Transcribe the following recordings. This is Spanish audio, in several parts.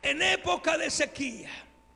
en época de sequía.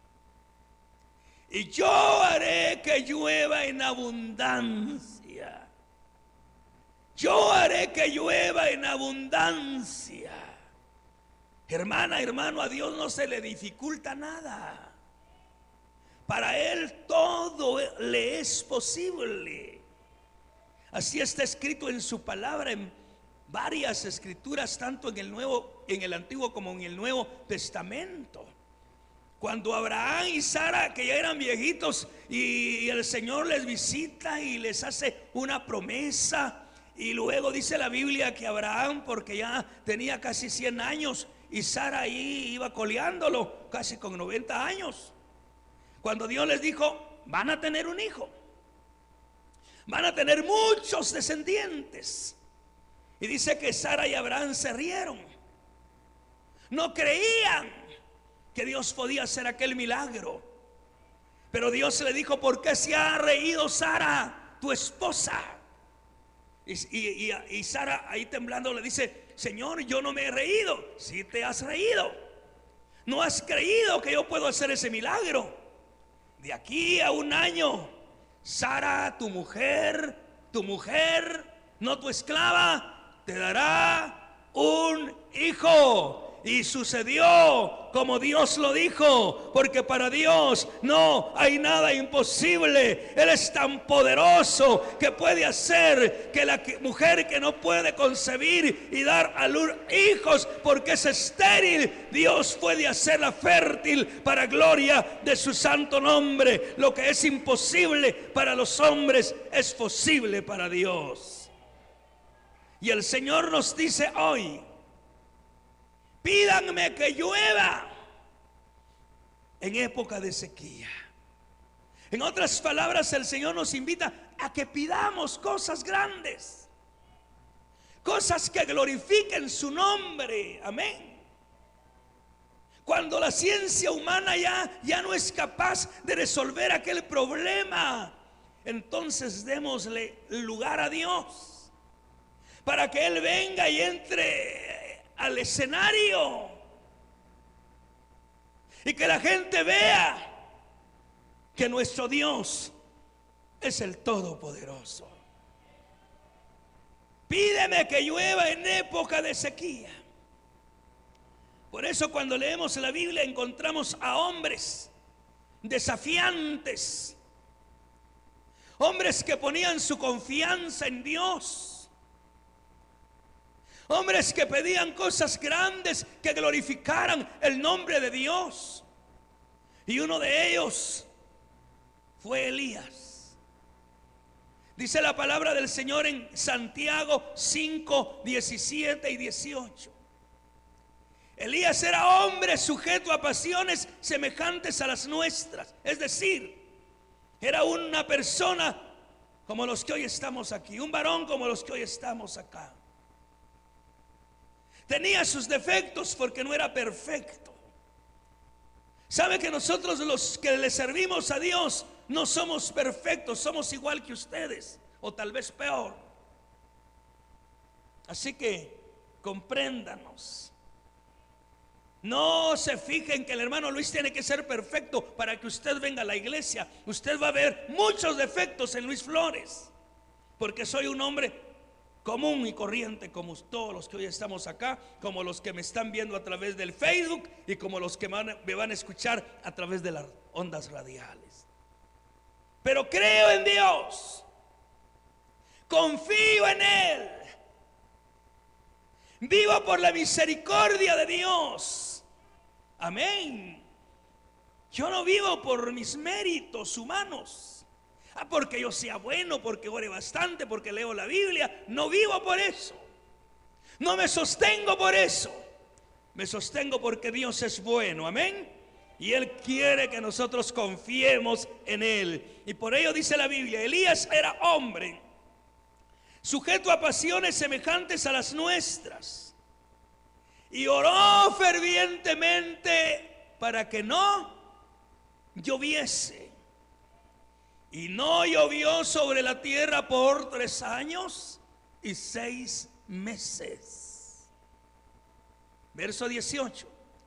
Y yo haré que llueva en abundancia. Yo haré que llueva en abundancia. Hermana, hermano, a Dios no se le dificulta nada. Para Él todo le es posible. Así está escrito en su palabra, en varias escrituras, tanto en el Antiguo como en el Nuevo Testamento. Cuando Abraham y Sara, que ya eran viejitos, y el Señor les visita y les hace una promesa, y luego dice la Biblia que Abraham, porque ya tenía casi 100 años, y Sara ahí iba coleándolo, casi con 90 años. Cuando Dios les dijo, van a tener un hijo, van a tener muchos descendientes. Y dice que Sara y Abraham se rieron. No creían que Dios podía hacer aquel milagro. Pero Dios le dijo, ¿por qué se ha reído Sara, tu esposa? Y Sara ahí temblando le dice, Señor, yo no me he reído. Sí te has reído. No has creído que yo puedo hacer ese milagro. De aquí a un año, Sara, tu mujer, no tu esclava, te dará un hijo. Y sucedió como Dios lo dijo, porque para Dios no hay nada imposible. Él es tan poderoso que puede hacer que la mujer que no puede concebir y dar a luz hijos porque es estéril, Dios puede hacerla fértil para gloria de su santo nombre. Lo que es imposible para los hombres es posible para Dios. Y el Señor nos dice hoy, pídanme que llueva en época de sequía. En otras palabras, el Señor nos invita a que pidamos cosas grandes, cosas que glorifiquen su nombre. Amén. Cuando la ciencia humana ya no es capaz de resolver aquel problema, entonces démosle lugar a Dios para que Él venga y entre al escenario y que la gente vea que nuestro Dios es el Todopoderoso. Pídeme que llueva en época de sequía. Por eso cuando leemos la Biblia encontramos a hombres desafiantes, hombres que ponían su confianza en Dios, hombres que pedían cosas grandes que glorificaran el nombre de Dios. Y uno de ellos fue Elías. Dice la palabra del Señor en Santiago 5, 17 y 18. Elías era hombre sujeto a pasiones semejantes a las nuestras. Es decir, era una persona como los que hoy estamos aquí, un varón como los que hoy estamos acá. Tenía sus defectos porque no era perfecto. Sabe que nosotros los que le servimos a Dios no somos perfectos, somos igual que ustedes, o tal vez peor. Así que compréndanos. No se fijen que el hermano Luis tiene que ser perfecto para que usted venga a la iglesia. Usted va a ver muchos defectos en Luis Flores, porque soy un hombre común y corriente como todos los que hoy estamos acá, como los que me están viendo a través del Facebook y como los que me van a escuchar a través de las ondas radiales. Pero creo en Dios, confío en Él, vivo por la misericordia de Dios. Amén. Yo no vivo por mis méritos humanos, porque yo sea bueno, porque ore bastante, porque leo la Biblia. No vivo por eso. No me sostengo por eso. Me sostengo porque Dios es bueno. Amén. Y Él quiere que nosotros confiemos en Él. Y por ello dice la Biblia, Elías era hombre sujeto a pasiones semejantes a las nuestras, y oró fervientemente para que no lloviese. Y no llovió sobre la tierra por 3 años y 6 meses. Verso 18.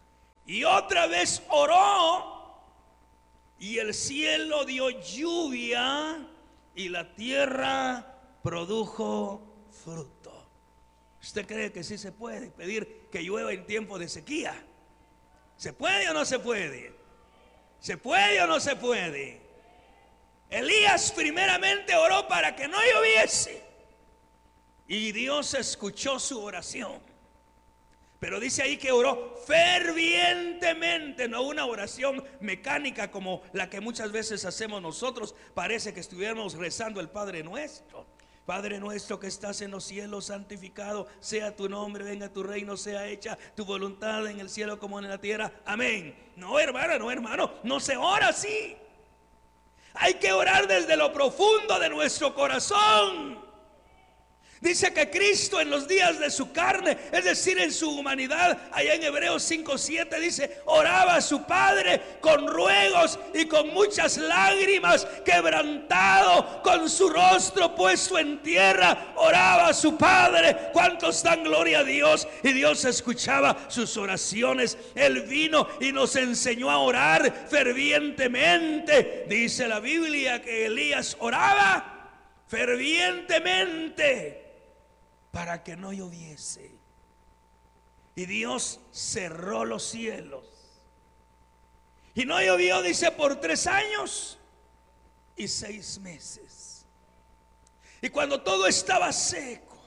Y otra vez oró, y el cielo dio lluvia, y la tierra produjo fruto. ¿Usted cree que sí se puede pedir que llueva en tiempo de sequía? ¿Se puede o no se puede? ¿Se puede o no se puede? Elías primeramente oró para que no lloviese, y Dios escuchó su oración. Pero dice ahí que oró fervientemente, no una oración mecánica como la que muchas veces hacemos nosotros. Parece que estuviéramos rezando el Padre Nuestro. Padre nuestro que estás en los cielos, santificado sea tu nombre, venga tu reino, sea hecha tu voluntad en el cielo como en la tierra. Amén. No, hermana, no, hermano, no se ora así. Hay que orar desde lo profundo de nuestro corazón. Dice que Cristo en los días de su carne, es decir, en su humanidad, allá en Hebreos 5:7 dice, oraba a su Padre con ruegos y con muchas lágrimas, quebrantado, con su rostro puesto en tierra, oraba a su Padre. ¿Cuántos dan gloria a Dios? Y Dios escuchaba sus oraciones. Él vino y nos enseñó a orar fervientemente. Dice la Biblia que Elías oraba fervientemente para que no lloviese. Y Dios cerró los cielos. Y no llovió, dice, por 3 años y 6 meses. Y cuando todo estaba seco,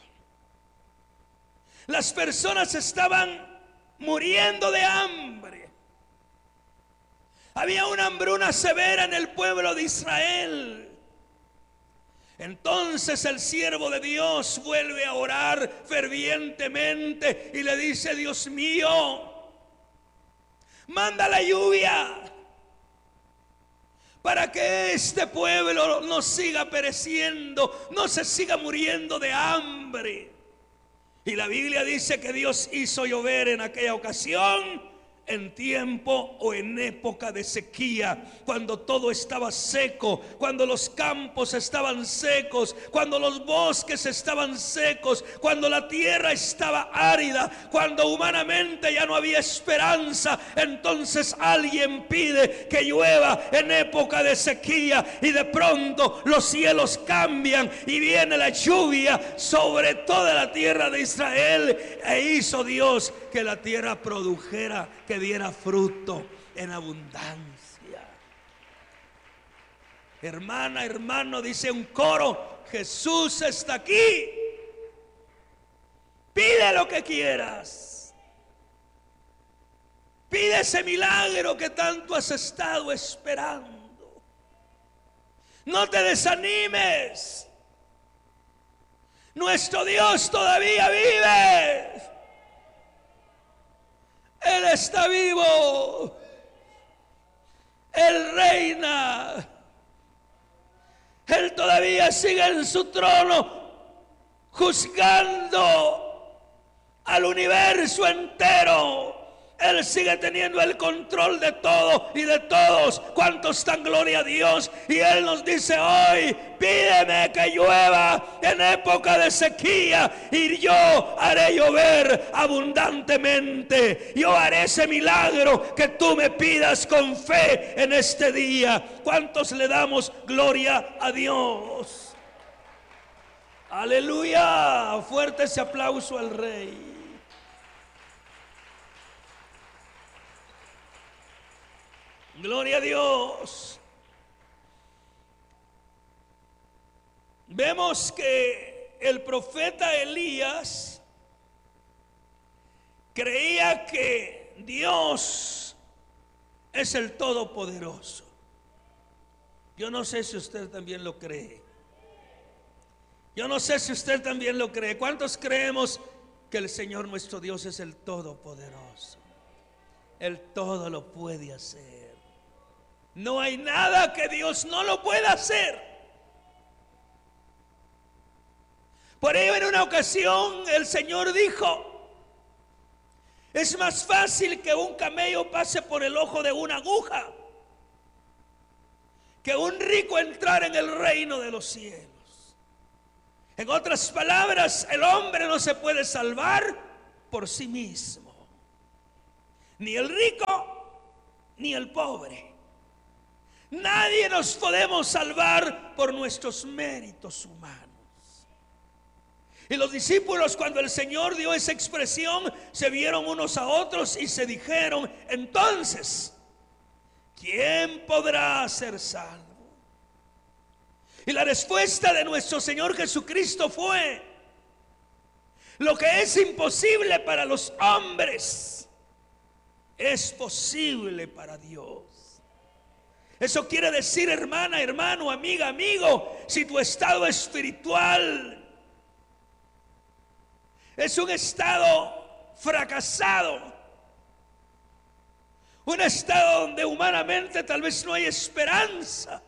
las personas estaban muriendo de hambre. Había una hambruna severa en el pueblo de Israel. Entonces el siervo de Dios vuelve a orar fervientemente y le dice: Dios mío, manda la lluvia para que este pueblo no siga pereciendo, no se siga muriendo de hambre. Y la Biblia dice que Dios hizo llover en aquella ocasión en tiempo o en época de sequía, cuando todo estaba seco, cuando los campos estaban secos, cuando los bosques estaban secos, cuando la tierra estaba árida, cuando humanamente ya no había esperanza. Entonces alguien pide que llueva en época de sequía, y de pronto los cielos cambian y viene la lluvia sobre toda la tierra de Israel. E hizo Dios que la tierra produjera, que diera fruto en abundancia. Hermana, hermano, dice un coro: Jesús está aquí. Pide lo que quieras. Pide ese milagro que tanto has estado esperando. No te desanimes. Nuestro Dios todavía vive. Él está vivo. Él reina. Él todavía sigue en su trono, juzgando al universo entero. Él sigue teniendo el control de todo y de todos. ¿Cuántos dan gloria a Dios? Y Él nos dice hoy: pídeme que llueva en época de sequía, y yo haré llover abundantemente. Yo haré ese milagro que tú me pidas con fe en este día. ¿Cuántos le damos gloria a Dios? Aleluya. Fuerte ese aplauso al Rey. Gloria a Dios. Vemos que el profeta Elías creía que Dios es el Todopoderoso. Yo no sé si usted también lo cree. Yo no sé si usted también lo cree. ¿Cuántos creemos que el Señor nuestro Dios es el Todopoderoso? Él todo lo puede hacer. No hay nada que Dios no lo pueda hacer. Por ello, en una ocasión el Señor dijo: es más fácil que un camello pase por el ojo de una aguja que un rico entrar en el reino de los cielos. En otras palabras, el hombre no se puede salvar por sí mismo. ni el rico, ni el pobre. Nadie nos podemos salvar por nuestros méritos humanos. Y los discípulos, cuando el Señor dio esa expresión, se vieron unos a otros y se dijeron: entonces, ¿quién podrá ser salvo? Y la respuesta de nuestro Señor Jesucristo fue: lo que es imposible para los hombres es posible para Dios. Eso quiere decir, hermana, hermano, amiga, amigo, si tu estado espiritual es un estado fracasado, un estado donde humanamente tal vez no hay esperanza,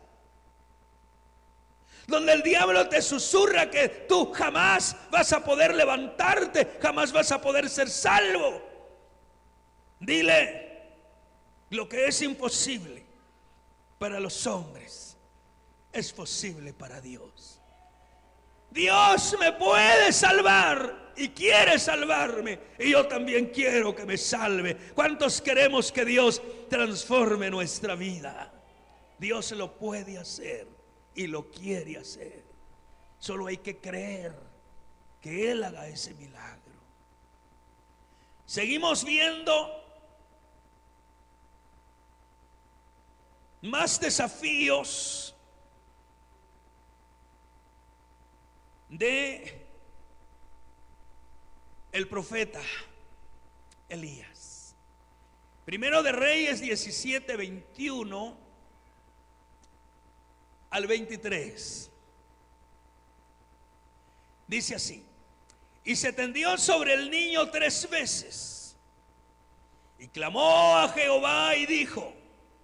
donde el diablo te susurra que tú jamás vas a poder levantarte, jamás vas a poder ser salvo, dile: lo que es imposible para los hombres es posible para Dios. Dios me puede salvar y quiere salvarme, y yo también quiero que me salve. ¿Cuántos queremos que Dios transforme nuestra vida? Dios lo puede hacer y lo quiere hacer. Solo hay que creer que Él haga ese milagro. Seguimos viendo más desafíos de el profeta Elías. Primero de Reyes 17, 21 al 23. Dice así: y se tendió sobre el niño 3 veces y clamó a Jehová y dijo: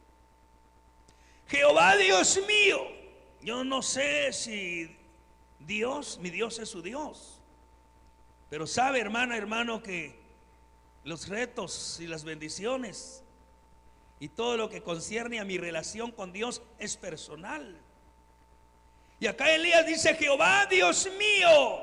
Jehová Dios mío. Yo no sé si mi Dios es su Dios, pero sabe, hermana, hermano, que los retos y las bendiciones y todo lo que concierne a mi relación con Dios es personal. Y acá Elías dice: Jehová Dios mío,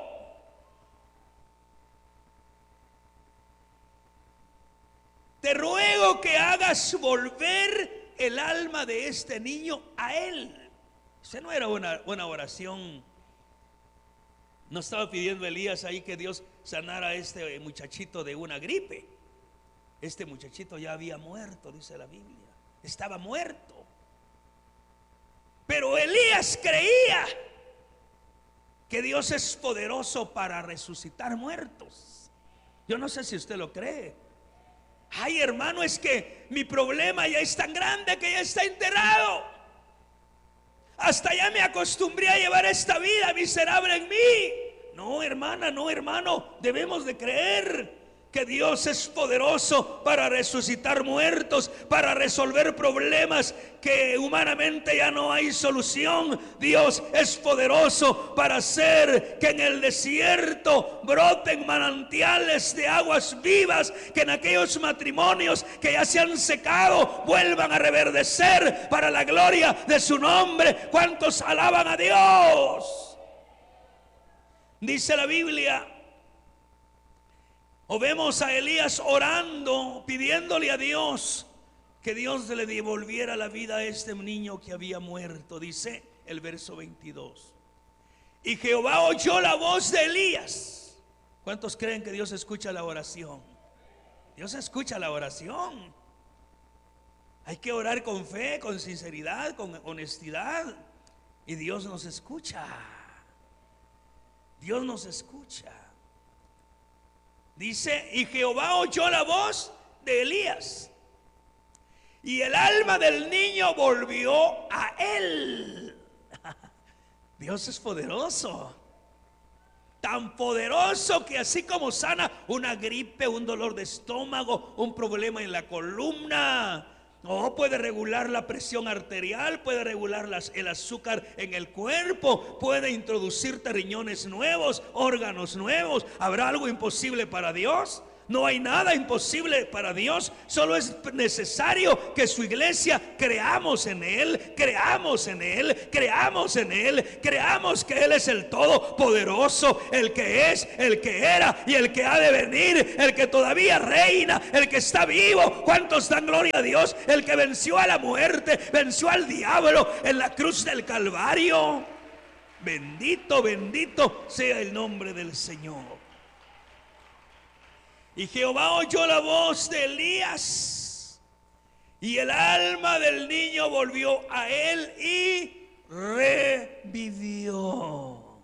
te ruego que hagas volver el alma de este niño a él. Esa no era una oración. No estaba pidiendo Elías ahí que Dios sanara a este muchachito de una gripe. Este muchachito ya había muerto, dice la Biblia. Estaba muerto. Pero Elías creía que Dios es poderoso para resucitar muertos. Yo no sé si usted lo cree. Ay, hermano, es que mi problema ya es tan grande que ya está enterrado. Hasta ya me acostumbré a llevar esta vida miserable en mí. No, hermana, no, hermano, debemos de creer que Dios es poderoso para resucitar muertos, para resolver problemas que humanamente ya no hay solución. Dios es poderoso para hacer que en el desierto broten manantiales de aguas vivas, que en aquellos matrimonios que ya se han secado vuelvan a reverdecer para la gloria de su nombre. ¿Cuántos alaban a Dios? Dice la Biblia, o vemos a Elías orando, pidiéndole a Dios que Dios le devolviera la vida a este niño que había muerto. Dice el verso 22: y Jehová oyó la voz de Elías. ¿Cuántos creen que Dios escucha la oración? Dios escucha la oración. Hay que orar con fe, con sinceridad, con honestidad, y Dios nos escucha. Dios nos escucha. Dice: y Jehová oyó la voz de Elías, y el alma del niño volvió a él. Dios es poderoso, tan poderoso que así como sana una gripe, un dolor de estómago, un problema en la columna, puede regular la presión arterial, puede regular el azúcar en el cuerpo, puede introducirte riñones nuevos, órganos nuevos. ¿Habrá algo imposible para Dios? No hay nada imposible para Dios. Solo es necesario que su iglesia creamos en Él, creamos en Él, creamos en Él, creamos que Él es el Todopoderoso, el que es, el que era y el que ha de venir, el que todavía reina, el que está vivo. ¿Cuántos dan gloria a Dios? El que venció a la muerte, venció al diablo en la cruz del Calvario. Bendito, bendito sea el nombre del Señor. Y Jehová oyó la voz de Elías, y el alma del niño volvió a él y revivió.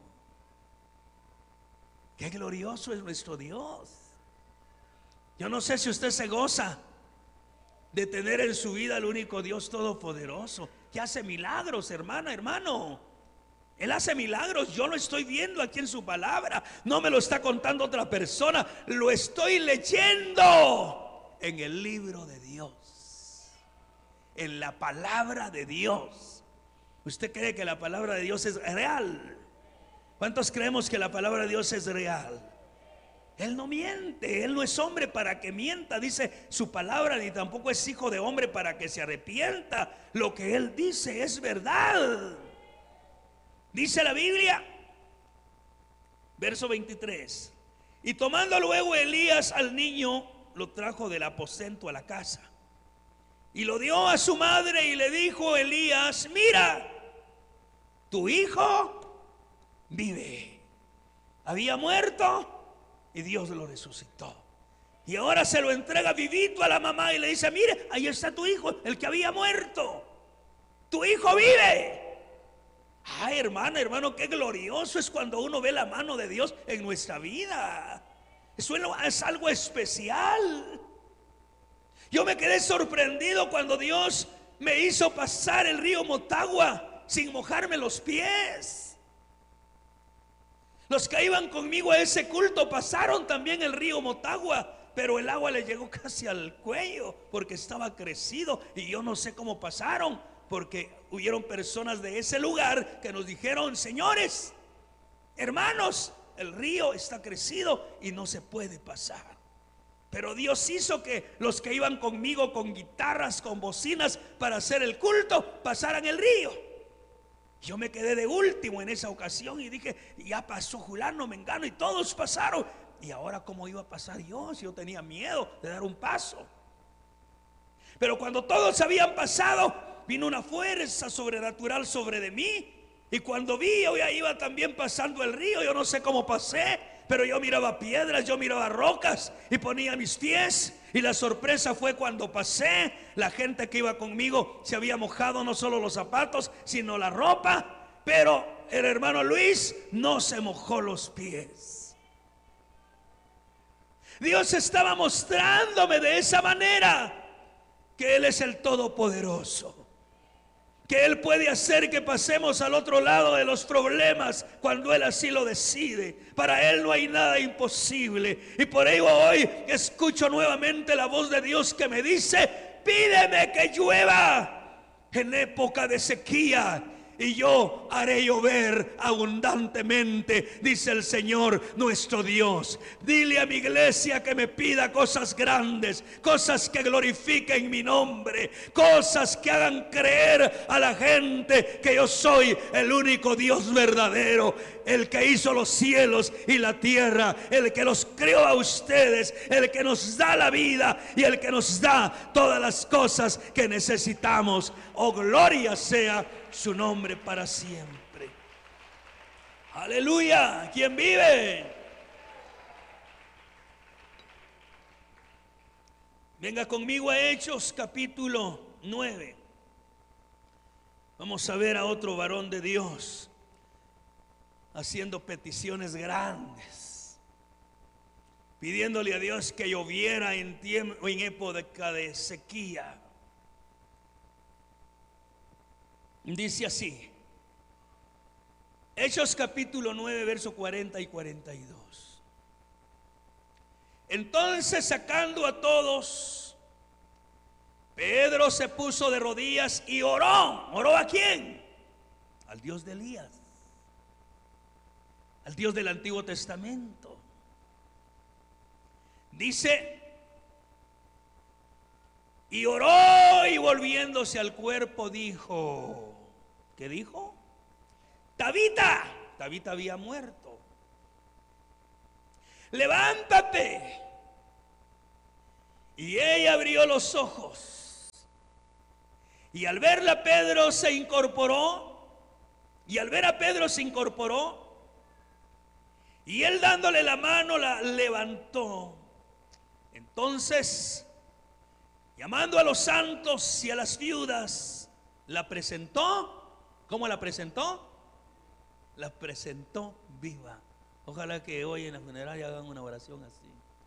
Qué glorioso es nuestro Dios. Yo no sé si usted se goza de tener en su vida al único Dios todopoderoso, que hace milagros, hermana, hermano. Él hace milagros, yo lo estoy viendo aquí en su palabra. No me lo está contando otra persona, lo estoy leyendo en el libro de Dios, en la palabra de Dios. ¿Usted cree que la palabra de Dios es real? ¿Cuántos creemos que la palabra de Dios es real? Él no miente, Él no es hombre para que mienta, dice su palabra, ni tampoco es hijo de hombre para que se arrepienta. Lo que Él dice es verdad. Dice la Biblia, verso 23: y tomando luego Elías al niño, lo trajo del aposento a la casa, y lo dio a su madre, y le dijo Elías: mira, tu hijo vive. Había muerto y Dios lo resucitó, y ahora se lo entrega vivito a la mamá y le dice: mire, ahí está tu hijo, el que había muerto. Tu hijo vive. Ay, hermana, hermano, qué glorioso es cuando uno ve la mano de Dios en nuestra vida. Eso es algo especial. Yo me quedé sorprendido cuando Dios me hizo pasar el río Motagua sin mojarme los pies. Los que iban conmigo a ese culto pasaron también el río Motagua, pero el agua le llegó casi al cuello porque estaba crecido, y yo no sé cómo pasaron, porque hubieron personas de ese lugar que nos dijeron: señores, hermanos, el río está crecido y no se puede pasar. Pero Dios hizo que los que iban conmigo con guitarras, con bocinas para hacer el culto, pasaran el río. Yo me quedé de último en esa ocasión y dije: ya pasó Julano, Mengano y todos pasaron. Y ahora, ¿cómo iba a pasar yo si yo tenía miedo de dar un paso? Pero cuando todos habían pasado, vino una fuerza sobrenatural sobre de mí. Y cuando vi, yo ya iba también pasando el río. Yo no sé cómo pasé, pero yo miraba piedras, yo miraba rocas y ponía mis pies. Y la sorpresa fue cuando pasé, la gente que iba conmigo se había mojado no solo los zapatos, sino la ropa. Pero el hermano Luis no se mojó los pies. Dios estaba mostrándome de esa manera que Él es el Todopoderoso, que Él puede hacer que pasemos al otro lado de los problemas cuando Él así lo decide. Para Él no hay nada imposible. Y por ello hoy escucho nuevamente la voz de Dios que me dice: pídeme que llueva en época de sequía, y yo haré llover abundantemente, dice el Señor nuestro Dios. Dile a mi iglesia que me pida cosas grandes, cosas que glorifiquen mi nombre, cosas que hagan creer a la gente que yo soy el único Dios verdadero, el que hizo los cielos y la tierra, el que los creó a ustedes, el que nos da la vida y el que nos da todas las cosas que necesitamos. Oh, gloria sea su nombre para siempre. Aleluya. ¿Quién vive? Venga conmigo a Hechos capítulo 9. Vamos a ver a otro varón de Dios haciendo peticiones grandes, pidiéndole a Dios que lloviera en época de sequía. Dice así, Hechos capítulo 9, verso 40 y 42. Entonces, sacando a todos, Pedro se puso de rodillas y oró. ¿Oró a quién? Al Dios de Elías, al Dios del Antiguo Testamento, Dice, y oró y volviéndose al cuerpo dijo, ¿qué dijo? Tabita, Tabita había muerto, levántate. Y ella abrió los ojos, y al verla Pedro se incorporó, y al ver a Pedro se incorporó, y él dándole la mano la levantó. Entonces, llamando a los santos y a las viudas, la presentó. ¿Cómo la presentó? La presentó viva. Ojalá que hoy en la funeraria hagan una oración así.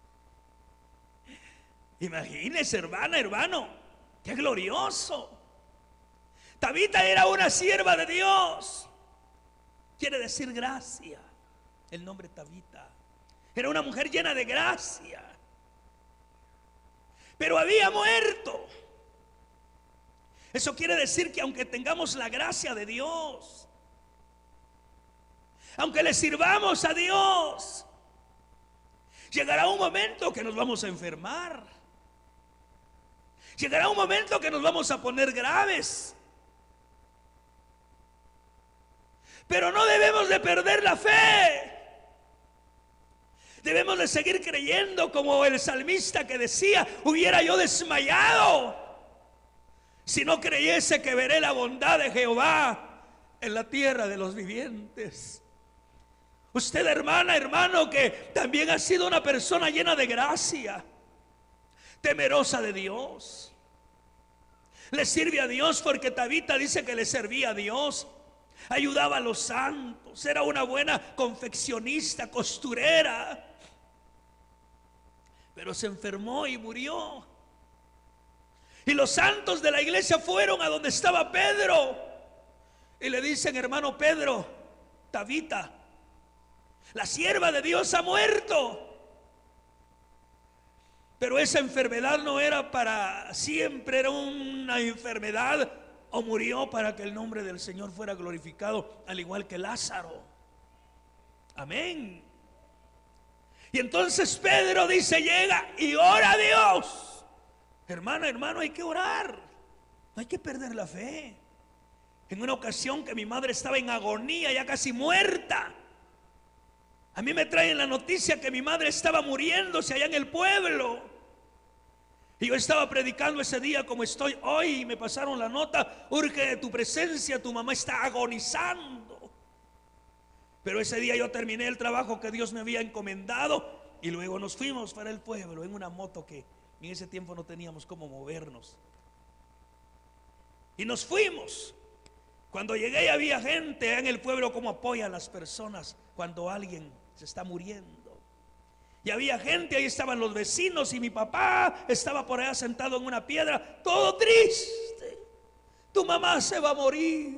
Imagínese, hermana, hermano, qué glorioso. Tabita era una sierva de Dios. Quiere decir gracia. El nombre Tabita. Era una mujer llena de gracia. Pero había muerto. Eso quiere decir que aunque tengamos la gracia de Dios, aunque le sirvamos a Dios, llegará un momento que nos vamos a enfermar. Llegará un momento que nos vamos a poner graves. Pero no debemos de perder la fe. Debemos de seguir creyendo, como el salmista que decía, hubiera yo desmayado si no creyese que veré la bondad de Jehová en la tierra de los vivientes. Usted, hermana, hermano, que también ha sido una persona llena de gracia, temerosa de Dios, le sirve a Dios, porque Tabita dice que le servía a Dios, ayudaba a los santos, era una buena confeccionista, costurera, pero se enfermó y murió. Y los santos de la iglesia fueron a donde estaba Pedro y le dicen: hermano Pedro, Tabita, la sierva de Dios, ha muerto. Pero esa enfermedad no era para siempre, era una enfermedad, o murió para que el nombre del Señor fuera glorificado, al igual que Lázaro. Amén. Y entonces Pedro dice, llega y ora a Dios. Hermana, hermano, hay que orar, no hay que perder la fe. En una ocasión que mi madre estaba en agonía, ya casi muerta, a mí me traen la noticia que mi madre estaba muriéndose allá en el pueblo. Y yo estaba predicando ese día como estoy hoy, y me pasaron la nota: urge de tu presencia, tu mamá está agonizando. Pero ese día yo terminé el trabajo que Dios me había encomendado, y luego nos fuimos para el pueblo en una moto que en ese tiempo no teníamos cómo movernos. Y nos fuimos. Cuando llegué había gente en el pueblo, como apoya a las personas cuando alguien se está muriendo. Y había gente, ahí estaban los vecinos, y mi papá estaba por allá sentado en una piedra, todo triste. Tu mamá se va a morir.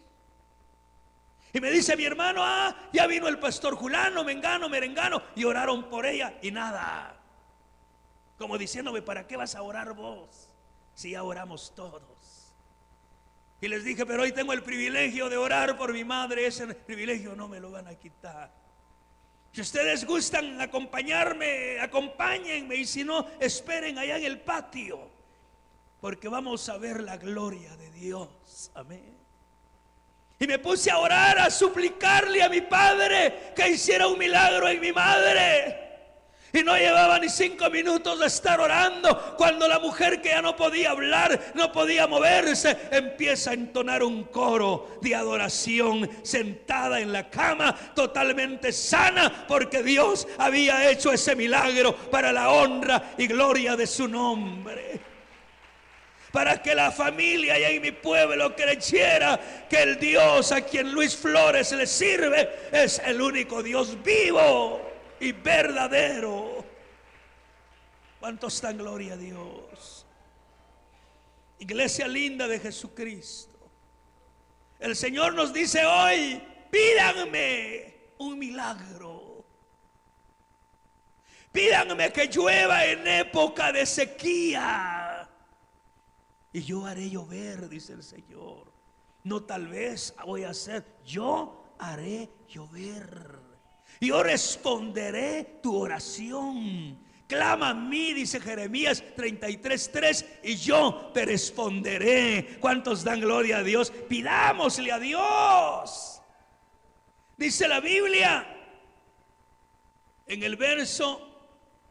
Y me dice mi hermano: ya vino el pastor Julano, Mengano, Merengano, y oraron por ella, y nada. Como diciéndome: ¿para qué vas a orar vos si ya oramos todos? Y les dije: pero hoy tengo el privilegio de orar por mi madre, ese privilegio no me lo van a quitar. Si ustedes gustan acompañarme, acompáñenme, y si no, esperen allá en el patio, porque vamos a ver la gloria de Dios. Amén. Y me puse a orar, a suplicarle a mi padre que hiciera un milagro en mi madre. Y no llevaba ni 5 minutos de estar orando cuando la mujer, que ya no podía hablar, no podía moverse, empieza a entonar un coro de adoración, sentada en la cama, totalmente sana, porque Dios había hecho ese milagro para la honra y gloria de su nombre. Para que la familia allá en mi pueblo creyera que el Dios a quien Luis Flores le sirve es el único Dios vivo y verdadero. ¿Cuántos dan gloria a Dios? Iglesia linda de Jesucristo, el Señor nos dice hoy: pídanme un milagro, pídanme que llueva en época de sequía, y yo haré llover, dice el Señor. No tal vez voy a hacer, yo haré llover. Yo responderé tu oración. clama a mí, dice Jeremías 33:3, y yo te responderé. ¿Cuántos dan gloria a Dios? Pidámosle a Dios. Dice la Biblia en el verso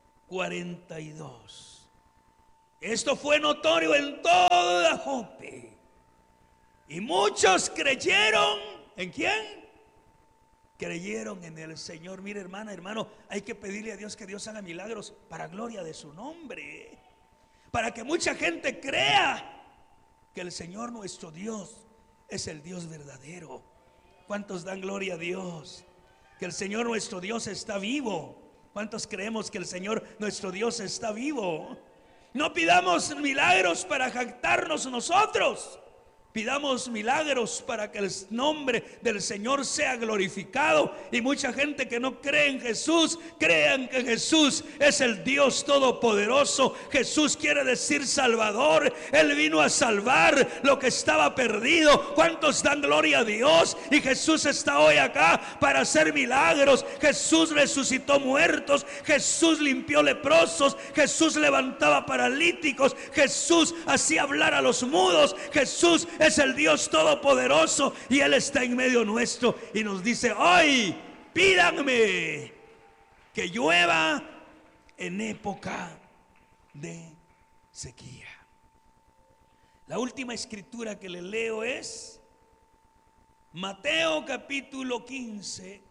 42. Esto fue notorio en toda Jope, y muchos creyeron. ¿En quién? Creyeron en el Señor. Mire, hermana, hermano, hay que pedirle a Dios que Dios haga milagros para gloria de su nombre, para que mucha gente crea que el Señor nuestro Dios es el Dios verdadero. ¿Cuántos dan gloria a Dios? Que el Señor nuestro Dios está vivo. ¿Cuántos creemos que el Señor nuestro Dios está vivo? No pidamos milagros para jactarnos nosotros. Pidamos milagros para que el nombre del Señor sea glorificado, y mucha gente que no cree en Jesús, crean que Jesús es el Dios todopoderoso. Jesús quiere decir Salvador. Él vino a salvar lo que estaba perdido. ¿Cuántos dan gloria a Dios? Y Jesús está hoy acá para hacer milagros. Jesús resucitó muertos, Jesús limpió leprosos, Jesús levantaba paralíticos, Jesús hacía hablar a los mudos. Jesús es el Dios todopoderoso, y Él está en medio nuestro y nos dice: hoy pídanme que llueva en época de sequía. La última escritura que le leo es Mateo capítulo 15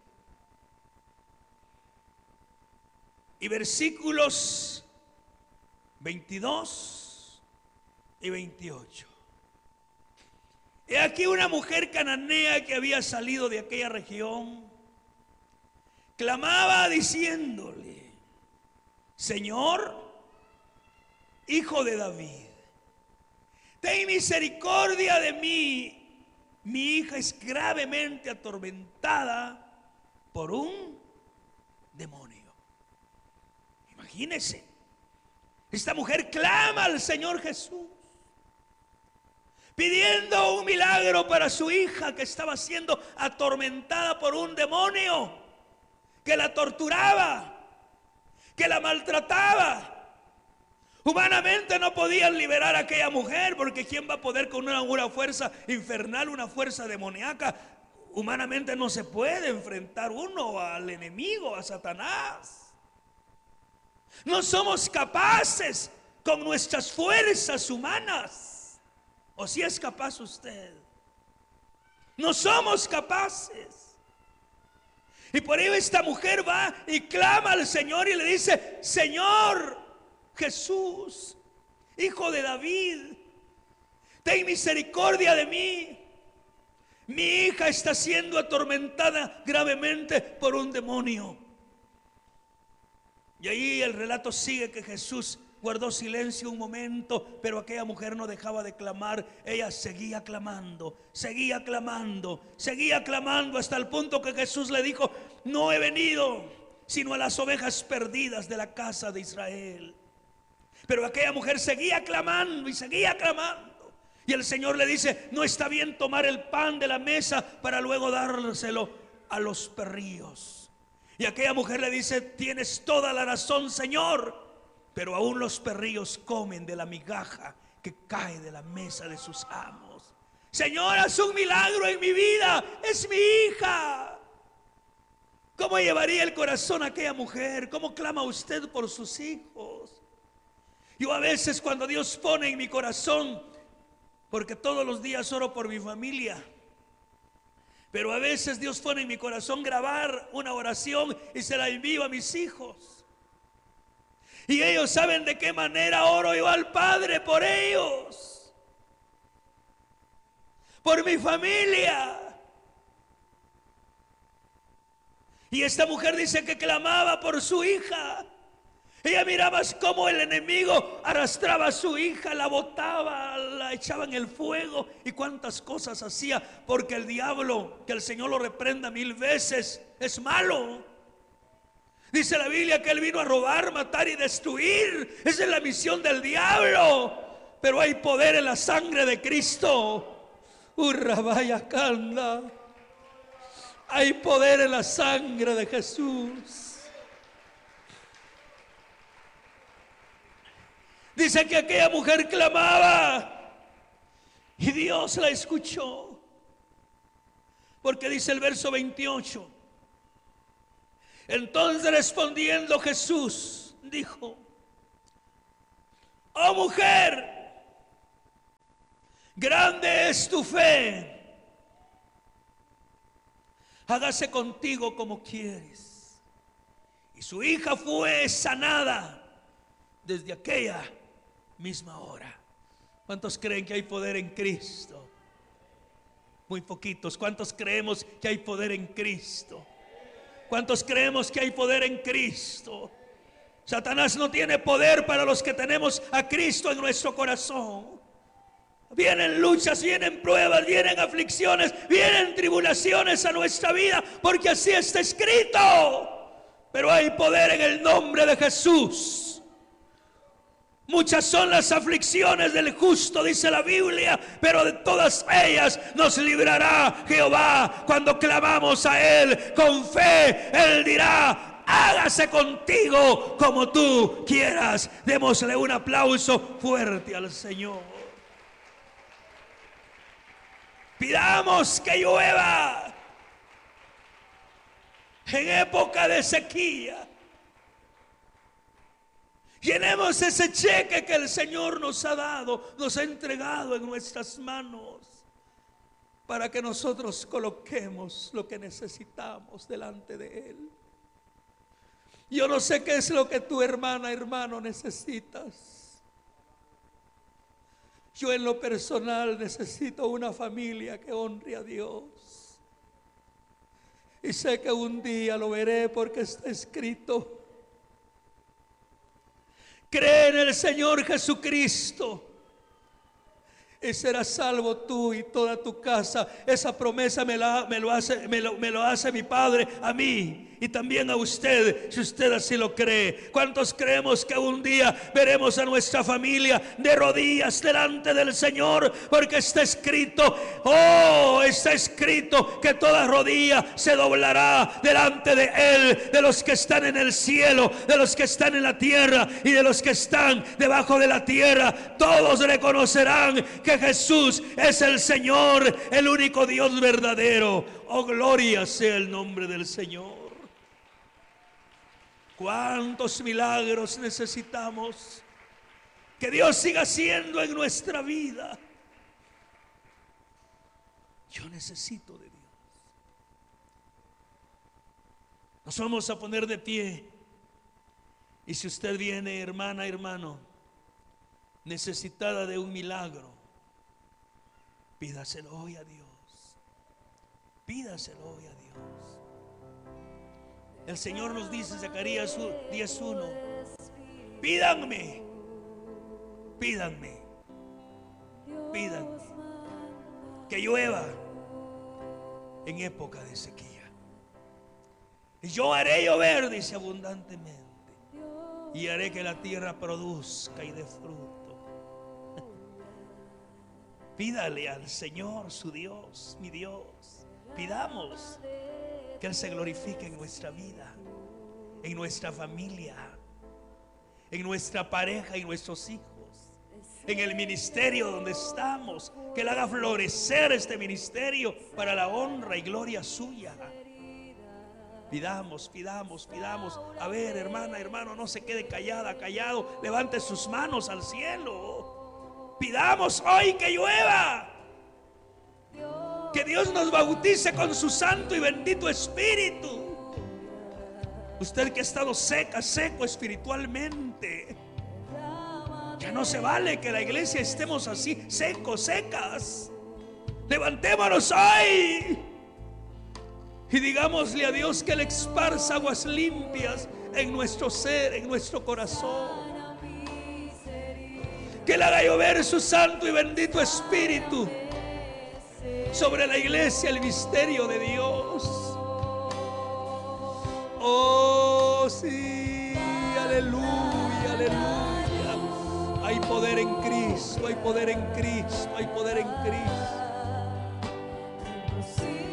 y versículos 22 y 28. He aquí una mujer cananea que había salido de aquella región, clamaba diciéndole: Señor, Hijo de David, ten misericordia de mí, mi hija es gravemente atormentada por un demonio. Imagínense, esta mujer clama al Señor Jesús, pidiendo un milagro para su hija que estaba siendo atormentada por un demonio que la torturaba, que la maltrataba. Humanamente no podían liberar a aquella mujer, porque ¿quién va a poder con una fuerza infernal, una fuerza demoníaca? Humanamente no se puede enfrentar uno al enemigo, a Satanás. No somos capaces con nuestras fuerzas humanas. ¿O si es capaz usted? No somos capaces. Y por ello esta mujer va y clama al Señor y le dice: Señor Jesús, Hijo de David, ten misericordia de mí. Mi hija está siendo atormentada gravemente por un demonio. Y ahí el relato sigue que Jesús guardó silencio un momento, pero aquella mujer no dejaba de clamar. Ella seguía clamando, seguía clamando, seguía clamando, hasta el punto que Jesús le dijo: no he venido sino a las ovejas perdidas de la casa de Israel. Pero aquella mujer seguía clamando y seguía clamando. Y el Señor le dice: no está bien tomar el pan de la mesa para luego dárselo a los perrillos. Y aquella mujer le dice: tienes toda la razón, Señor, pero aún los perrillos comen de la migaja que cae de la mesa de sus amos. Señor, haz un milagro en mi vida, es mi hija. ¿Cómo llevaría el corazón a aquella mujer? ¿Cómo clama usted por sus hijos? Yo a veces, cuando Dios pone en mi corazón, porque todos los días oro por mi familia, pero a veces Dios pone en mi corazón grabar una oración y se la envío a mis hijos. Y ellos saben de qué manera oro yo al Padre por ellos, por mi familia. Y esta mujer dice que clamaba por su hija. Ella miraba cómo el enemigo arrastraba a su hija, la botaba, la echaba en el fuego y cuántas cosas hacía, porque el diablo, que el Señor lo reprenda 1000 veces, es malo. Dice la Biblia que él vino a robar, matar y destruir. Esa es la misión del diablo. Pero hay poder en la sangre de Cristo. Urrabaya canda. Hay poder en la sangre de Jesús. Dice que aquella mujer clamaba y Dios la escuchó. Porque dice el verso 28: entonces respondiendo Jesús dijo: oh mujer, grande es tu fe, hágase contigo como quieres. Y su hija fue sanada desde aquella misma hora. ¿Cuántos creen que hay poder en Cristo? Muy poquitos. ¿Cuántos creemos que hay poder en Cristo? ¿Cuántos creemos que hay poder en Cristo? Satanás no tiene poder para los que tenemos a Cristo en nuestro corazón. Vienen luchas, vienen pruebas, vienen aflicciones, vienen tribulaciones a nuestra vida, porque así está escrito. Pero hay poder en el nombre de Jesús. Muchas son las aflicciones del justo, dice la Biblia, pero de todas ellas nos librará Jehová. Cuando clamamos a Él con fe, Él dirá: hágase contigo como tú quieras. Démosle un aplauso fuerte al Señor. Pidamos que llueva en época de sequía. Llenemos ese cheque que el Señor nos ha dado, nos ha entregado en nuestras manos, para que nosotros coloquemos lo que necesitamos delante de Él. Yo no sé qué es lo que tu hermana, hermano, necesitas. Yo en lo personal necesito una familia que honre a Dios. Y sé que un día lo veré, porque está escrito: cree en el Señor Jesucristo y serás salvo tú y toda tu casa. Esa promesa me lo hace mi Padre a mí y también a usted, si usted así lo cree. ¿Cuántos creemos que un día veremos a nuestra familia de rodillas delante del Señor? Porque está escrito, está escrito que toda rodilla se doblará delante de Él, de los que están en el cielo, de los que están en la tierra y de los que están debajo de la tierra. Todos reconocerán que Jesús es el Señor, el único Dios verdadero. Oh, gloria sea el nombre del Señor. ¿Cuántos milagros necesitamos que Dios siga haciendo en nuestra vida? Yo necesito de Dios. Nos vamos a poner de pie. Y si usted viene, hermana, hermano, necesitada de un milagro, pídaselo hoy a Dios. Pídaselo hoy a Dios. El Señor nos dice en Zacarías 10:1: pídanme, pídanme, pídanme que llueva en época de sequía. Y yo haré llover, dice, abundantemente, y haré que la tierra produzca y dé fruto. Pídale al Señor, su Dios, mi Dios. Pidamos que Él se glorifique en nuestra vida, en nuestra familia, en nuestra pareja y nuestros hijos, en el ministerio donde estamos, que Él haga florecer este ministerio para la honra y gloria suya. Pidamos, pidamos, pidamos. A ver, hermana, hermano, no se quede callada, callado. Levante sus manos al cielo. Pidamos hoy que llueva. Que Dios nos bautice con su santo y bendito Espíritu. Usted que ha estado seco espiritualmente, ya no se vale que la iglesia estemos así, secas. Levantémonos hoy y digámosle a Dios que Él esparza aguas limpias en nuestro ser, en nuestro corazón. Que Él haga llover su santo y bendito Espíritu sobre la iglesia, el misterio de Dios. Oh, sí, aleluya, aleluya. Hay poder en Cristo, hay poder en Cristo, hay poder en Cristo.